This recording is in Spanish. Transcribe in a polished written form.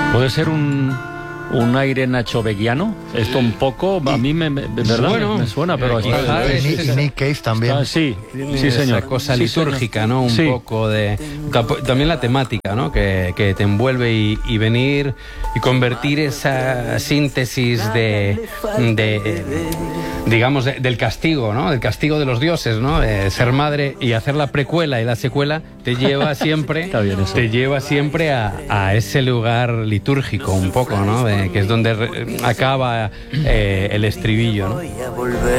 Puede ser un aire nachoveguiano, esto un poco, a mí ¿verdad? Bueno, me suena, pero y Nick Cave también. sí, señor. Esa cosa Sí, litúrgica, señor. ¿no? Un Sí. poco de... También la temática, ¿no? Que te envuelve y venir y convertir esa síntesis digamos, del castigo, ¿no? Del castigo de los dioses, ¿no? Ser madre y hacer la precuela y la secuela te lleva siempre, Está bien eso. te lleva siempre a ese lugar litúrgico, un poco, ¿no? Que es donde acaba el estribillo, ¿no?